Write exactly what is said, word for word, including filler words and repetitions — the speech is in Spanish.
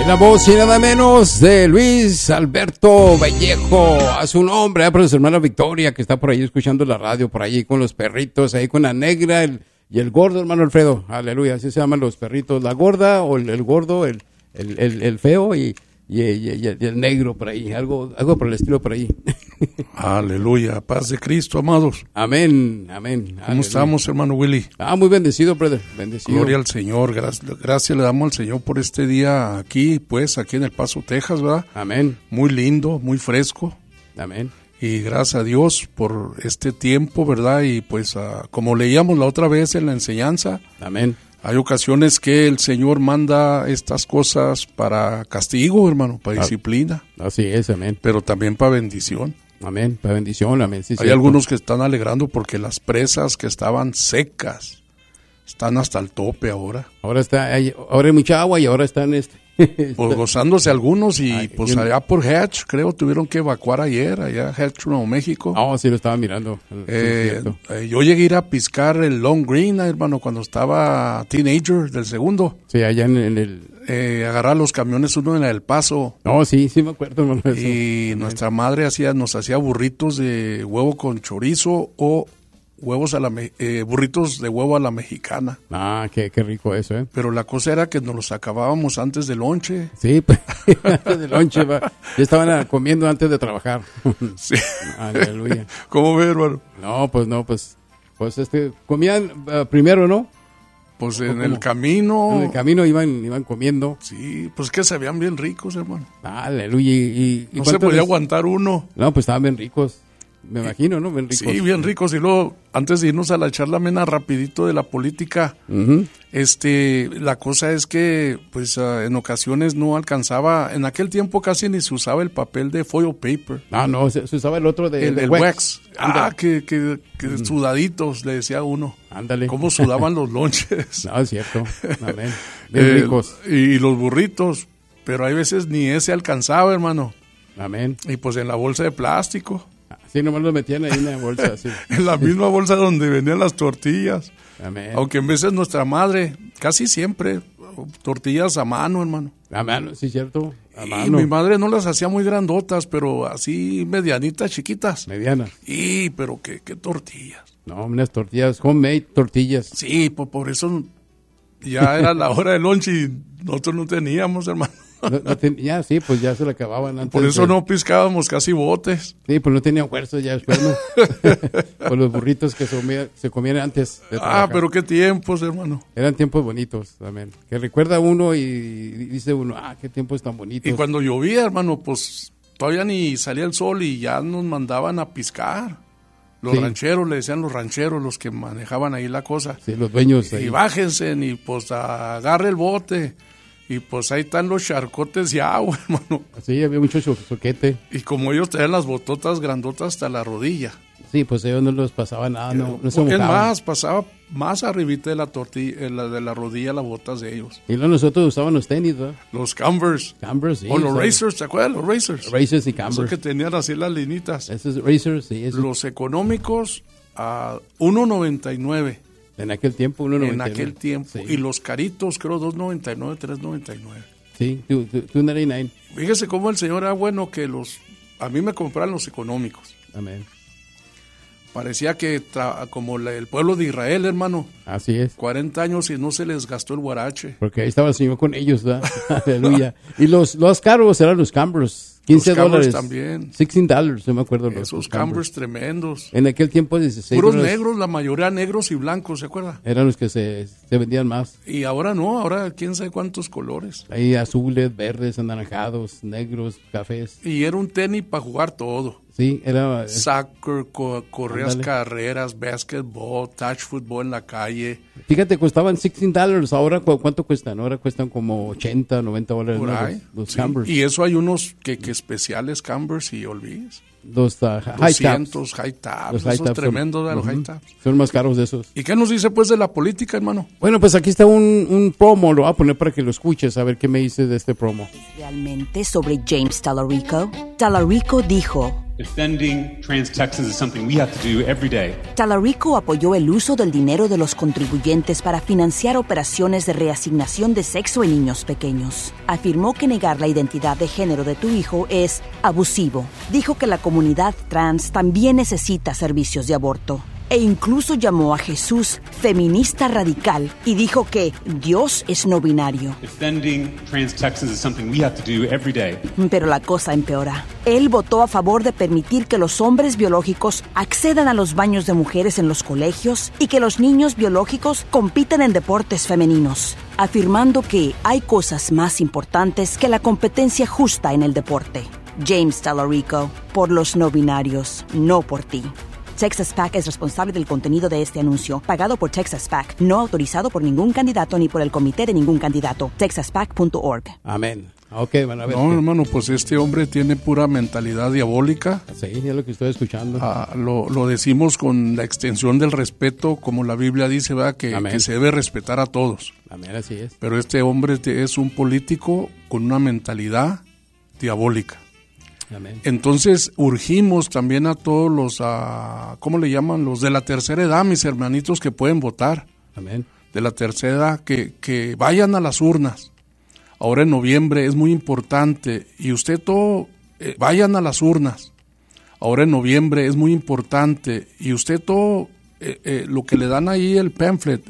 la voz y nada menos de Luis Alberto Vallejo, a su nombre, a su hermana Victoria, que está por ahí escuchando la radio, por ahí con los perritos, ahí con la negra el, y el gordo, hermano Alfredo, aleluya, así se llaman los perritos, la gorda o el, el gordo, el, el, el, el feo y, y, y, y el negro por ahí, algo, algo por el estilo por ahí. Aleluya, paz de Cristo, amados. Amén, amén. ¿Cómo aleluya. estamos, hermano Willy? Ah, muy bendecido, brother, bendecido. Gloria al Señor, gracias, gracias le damos al Señor por este día aquí, pues, aquí en El Paso, Texas, ¿verdad? Amén. Muy lindo, muy fresco. Amén. Y gracias a Dios por este tiempo, ¿verdad? Y pues, uh, como leíamos la otra vez en la enseñanza, amén. Hay ocasiones que el Señor manda estas cosas para castigo, hermano, para disciplina. Así es, amén. Pero también para bendición. Amén, para bendición, amén. Sí, hay cierto. algunos que están alegrando porque las presas que estaban secas están hasta el tope ahora. Ahora está, hay, ahora hay mucha agua y ahora están este. Pues gozándose algunos y Ay, pues yo... allá por Hatch, creo, tuvieron que evacuar ayer, allá Hatch, Nuevo México. Ah, oh, sí, lo estaba mirando. Eh, eh, yo llegué a ir a piscar el Long Green, hermano, cuando estaba teenager del segundo. Sí, allá en, en el... Eh, agarrar los camiones uno en El Paso. No, oh, sí, sí me acuerdo, hermano. Eso. Y Amén. Nuestra madre hacía, nos hacía burritos de huevo con chorizo o huevos a la eh, burritos de huevo a la mexicana. Ah, qué, qué rico eso, ¿eh? Pero la cosa era que nos los acabábamos antes del lonche. Sí, pues, antes del lonche, va. Ya estaban comiendo antes de trabajar. Sí. Aleluya. ¿Cómo ves, hermano? No, pues no, pues, pues este, comían uh, primero, ¿no? Pues en el camino. En el camino iban, iban comiendo. Sí, pues que se veían bien ricos, hermano. Aleluya. Y, y no se podía les... aguantar uno. No, pues estaban bien ricos. Me imagino, ¿no? Bien ricos. Sí, bien ricos. Y luego, antes de irnos a la charla amena rapidito de la política, uh-huh. este, la cosa es que, pues, uh, en ocasiones no alcanzaba, en aquel tiempo casi ni se usaba el papel de foil paper. Ah, no, se, se usaba el otro de, el, de el wax. wax. Ah, que, que, que uh-huh. sudaditos, le decía uno. Ándale. Cómo sudaban los lonches. No, es cierto. Amén. Bien eh, ricos. Y los burritos, pero hay veces ni ese alcanzaba, hermano. Amén. Y pues en la bolsa de plástico. Sí, nomás lo metían ahí en la bolsa, sí. En la misma bolsa donde venían las tortillas. Amén. Aunque en veces nuestra madre, casi siempre, tortillas a mano, hermano. A mano, sí, cierto. A y mano. Mi madre no las hacía muy grandotas, pero así medianitas, chiquitas. Medianas. Y, pero qué, qué tortillas. No, unas tortillas, homemade tortillas. Sí, pues por eso ya era la hora del lunch y nosotros no teníamos, hermano. No, no ten, ya, sí, pues ya se le acababan antes. Por eso de... no piscábamos casi botes. Sí, pues no tenían fuerza ya después, ¿no? Por los burritos que se, comía, se comían antes de trabajar. Ah, pero qué tiempos, hermano. Eran tiempos bonitos también. Que recuerda uno y dice uno, ah, qué tiempos tan bonitos. Y cuando llovía, hermano, pues todavía ni salía el sol y ya nos mandaban a piscar. Los sí. rancheros, le decían los rancheros, los que manejaban ahí la cosa. Sí, los dueños. Y ahí. bájense y pues agarre el bote. Y pues ahí están los charcotes de agua, hermano. Sí, había mucho soquete. Y como ellos traían las bototas grandotas hasta la rodilla. Sí, pues ellos no les pasaba nada, no, no se mojaban. Es mojaban. más, pasaba más arribita de la tortilla, la, de la rodilla las botas de ellos. Y luego nosotros usábamos los tenis, ¿verdad? Los Converse. Converse, sí. O los ¿sabes? Racers, ¿te acuerdas? Los Racers. Racers y Converse. Esos que tenían así las linitas. Esos Racers, sí. Esos. Los económicos a uno noventa y nueve. En aquel tiempo, uno noventa y nueve. En aquel tiempo. Sí. Y los caritos, creo, dos noventa y nueve, tres noventa y nueve. Sí, dos noventa y nueve. Fíjese cómo el Señor era bueno que los... A mí me compraron los económicos. Amén. Parecía que tra- como la, el pueblo de Israel, hermano. Así es. cuarenta años y no se les gastó el guarache. Porque ahí estaba el Señor con ellos, ¿verdad? Aleluya. Y los, los caros eran los Converse. quince dólares. También. dieciséis dólares, yo me acuerdo. Esos los Converse tremendos. En aquel tiempo dieciséis. Puros dólares. Negros, la mayoría negros y blancos, ¿se acuerda? Eran los que se, se vendían más. Y ahora no, ahora quién sabe cuántos colores. Hay azules, verdes, anaranjados, negros, cafés. Y era un tenis para jugar todo. Sí, era... Soccer, co- correas, Ándale. carreras, basketball, touch football en la calle. Fíjate, costaban dieciséis dólares. Ahora, ¿cu- ¿cuánto cuestan? Ahora cuestan como ochenta, noventa dólares. Por ¿no? ahí. Los, los Sí. Converse. Y eso hay unos que, que especiales Converse y olvides. Los uh, high doscientos, tops. high tops. Los Esos high tops tremendos son, de los uh-huh. high tops. Son más caros de esos. ¿Y qué nos dice pues de la política, hermano? Bueno, pues aquí está un, un promo. Lo voy a poner para que lo escuches. A ver qué me dice de este promo. ¿Realmente sobre James Tallarico? Tallarico dijo: Defending trans Texans is something we have to do every day. Tallarico apoyó el uso del dinero de los contribuyentes para financiar operaciones de reasignación de sexo en niños pequeños. Afirmó que negar la identidad de género de tu hijo es abusivo. Dijo que la comunidad trans también necesita servicios de aborto. E incluso llamó a Jesús feminista radical y dijo que Dios es no binario. Defending trans Texans is something we have to do every day. Pero la cosa empeora. Él votó a favor de permitir que los hombres biológicos accedan a los baños de mujeres en los colegios y que los niños biológicos compitan en deportes femeninos, afirmando que hay cosas más importantes que la competencia justa en el deporte. James Tallarico, por los no binarios, no por ti. Texas PAC es responsable del contenido de este anuncio, pagado por Texas PAC, no autorizado por ningún candidato ni por el comité de ningún candidato. texas pac punto org. Amén. Ok, bueno, a ver. No, ¿qué? hermano, pues este hombre tiene pura mentalidad diabólica. Sí, es lo que estoy escuchando. Ah, lo, lo decimos con la extensión del respeto, como la Biblia dice, ¿verdad? Que, que se debe respetar a todos. Amén, así es. Pero este hombre es un político con una mentalidad diabólica. Amén. Entonces urgimos también a todos los, a, ¿cómo le llaman? Los de la tercera edad, mis hermanitos que pueden votar. Amén. De la tercera edad, que, que vayan a las urnas. Ahora en noviembre es muy importante. Y usted todo, eh, vayan a las urnas. Ahora en noviembre es muy importante. Y usted todo, eh, eh, lo que le dan ahí el pamphlet,